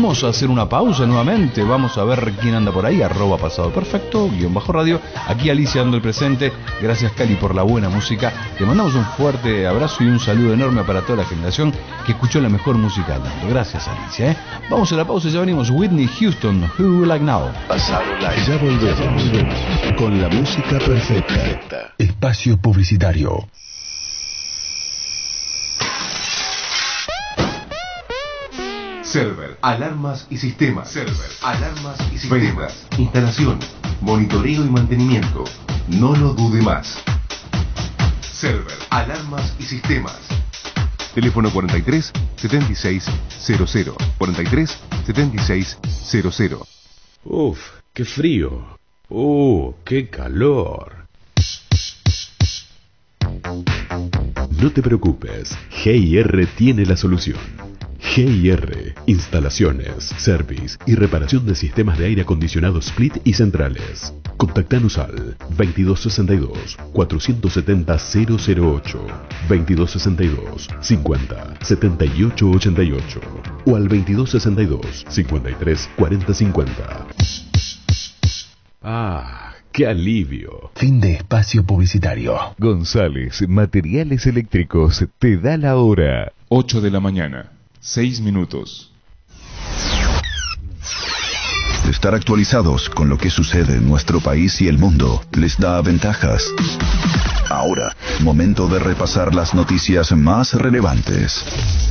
vamos a hacer una pausa nuevamente. Vamos a ver quién anda por ahí. @pasadoperfecto _radio. Aquí Alicia dando el presente. Gracias, Cali, por la buena música. Te mandamos un fuerte abrazo y un saludo enorme para toda la generación que escuchó la mejor música del mundo. Gracias, Alicia. Vamos a la pausa y ya venimos. Whitney Houston, Who You Like Now. Pasado Live. Ya volvemos con la música perfecta. Espacio publicitario. Server, alarmas y sistemas. Server, alarmas y sistemas. Ventas, instalación, monitoreo y mantenimiento. No lo dude más. Server, alarmas y sistemas. Teléfono 43 76 00. 43 76 00. Uf, qué frío. Qué calor. No te preocupes, G&R tiene la solución. G&R, instalaciones, service y reparación de sistemas de aire acondicionado split y centrales. Contactanos al 2262 470 008, 2262 50 78 88 o al 2262 53 40 50. ¡Qué alivio! Fin de espacio publicitario. González Materiales Eléctricos te da la hora. 8 de la mañana, 6 minutos. Estar actualizados con lo que sucede en nuestro país y el mundo les da ventajas. Ahora, momento de repasar las noticias más relevantes.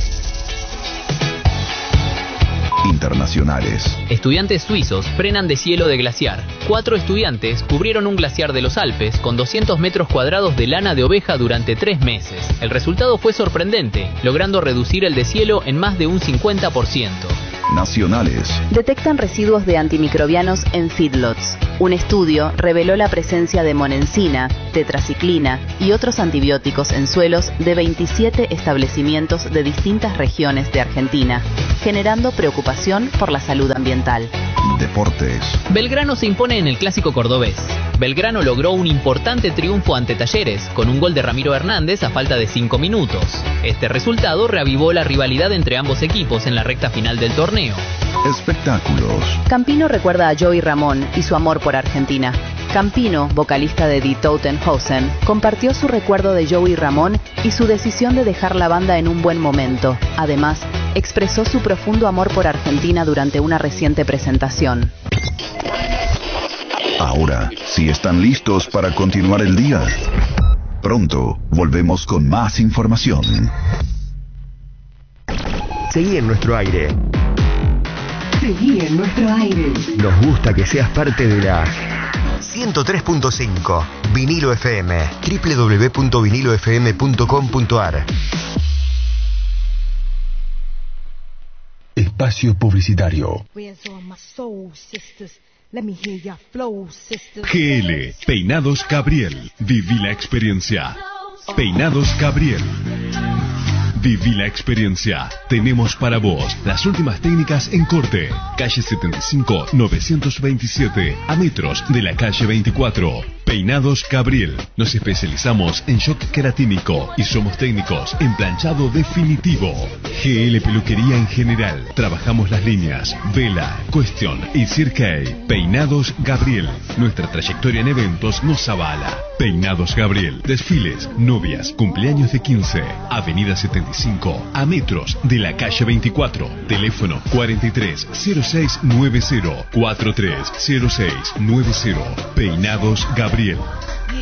Internacionales. Estudiantes suizos frenan deshielo de glaciar. 4 estudiantes cubrieron un glaciar de los Alpes con 200 metros cuadrados de lana de oveja durante 3 meses. El resultado fue sorprendente, logrando reducir el deshielo en más de un 50%. Nacionales. Detectan residuos de antimicrobianos en feedlots. Un estudio reveló la presencia de monensina, tetraciclina y otros antibióticos en suelos de 27 establecimientos de distintas regiones de Argentina, generando preocupación por la salud ambiental. Deportes. Belgrano se impone en el clásico cordobés. Belgrano logró un importante triunfo ante Talleres, con un gol de Ramiro Hernández a falta de 5 minutos. Este resultado reavivó la rivalidad entre ambos equipos en la recta final del torneo. Espectáculos. Campino recuerda a Joey Ramón y su amor por Argentina. Campino, vocalista de Die Totenhausen, compartió su recuerdo de Joey Ramón y su decisión de dejar la banda en un buen momento. Además, expresó su profundo amor por Argentina durante una reciente presentación. Ahora, si están listos para continuar el día, pronto volvemos con más información. Seguí en nuestro aire. Seguí en nuestro aire. Nos gusta que seas parte de la 103.5 Vinilo FM, www.vinilofm.com.ar. Espacio publicitario. GL, Peinados Gabriel. Viví la experiencia. Peinados Gabriel. Viví la experiencia. Tenemos para vos las últimas técnicas en corte. Calle 75, 927, a metros de la calle 24. Peinados Gabriel. Nos especializamos en shock queratínico y somos técnicos en planchado definitivo. GL Peluquería en general. Trabajamos las líneas Vela, Question y Cirque. Peinados Gabriel. Nuestra trayectoria en eventos nos avala. Peinados Gabriel. Desfiles, novias, cumpleaños de 15. Avenida 75, a metros de la calle 24. Teléfono 43 0690 43 0690. Peinados Gabriel.